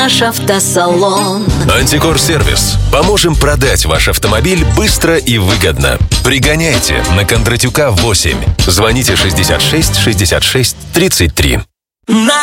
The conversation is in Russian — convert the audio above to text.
наш автосалон. Антикор-сервис. Поможем продать ваш автомобиль быстро и выгодно. Пригоняйте на Кондратюка 8. Звоните 66 66 33.